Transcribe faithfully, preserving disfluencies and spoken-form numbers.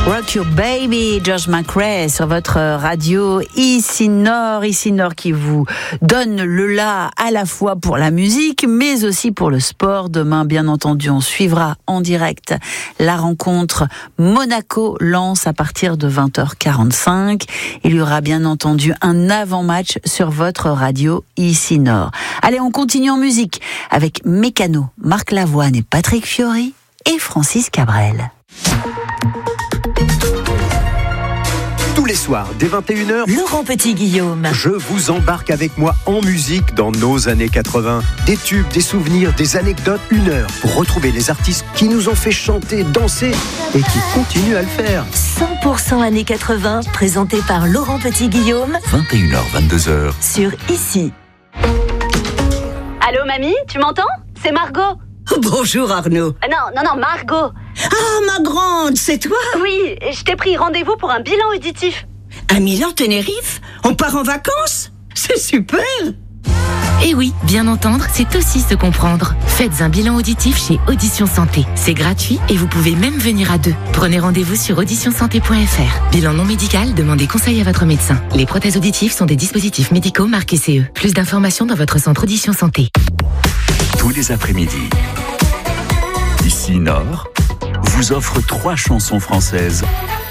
Rock Your Baby, George McRae sur votre radio Ici Nord, Ici Nord qui vous donne le là à la fois pour la musique mais aussi pour le sport. Demain, bien entendu, on suivra en direct la rencontre Monaco-Lens à partir de vingt heures quarante-cinq. Il y aura bien entendu un avant-match sur votre radio Ici Nord. Allez, on continue en musique avec Mécano, Marc Lavoine et Patrick Fiori et Francis Cabrel. Tous les soirs, dès vingt et une heures, Laurent Petit-Guillaume. Je vous embarque avec moi en musique dans nos années quatre-vingts. Des tubes, des souvenirs, des anecdotes, une heure pour retrouver les artistes qui nous ont fait chanter, danser et qui continuent à le faire. cent pour cent années quatre-vingts, présenté par Laurent Petit-Guillaume. vingt et une heures, vingt-deux heures. Sur Ici. Allô, mamie, tu m'entends? C'est Margot. Bonjour Arnaud. Euh, non, non, non, Margot. Ah, ma grande, c'est toi? Oui, je t'ai pris rendez-vous pour un bilan auditif. À Milan-Tenerife? On part en vacances? C'est super! Eh oui, bien entendre, c'est aussi se comprendre. Faites un bilan auditif chez Audition Santé. C'est gratuit et vous pouvez même venir à deux. Prenez rendez-vous sur audition santé point f r. Bilan non médical, demandez conseil à votre médecin. Les prothèses auditives sont des dispositifs médicaux marqués C E. Plus d'informations dans votre centre Audition Santé. Tous les après-midi, Ici Nord vous offre trois chansons françaises